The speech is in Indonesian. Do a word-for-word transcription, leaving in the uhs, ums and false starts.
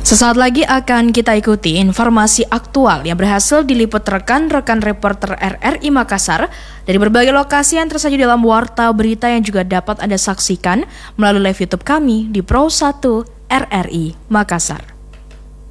Sesaat lagi akan kita ikuti informasi aktual yang berhasil diliput rekan-rekan reporter R R I Makassar dari berbagai lokasi yang tersaji dalam warta berita yang juga dapat Anda saksikan melalui live YouTube kami di Pro satu R R I Makassar.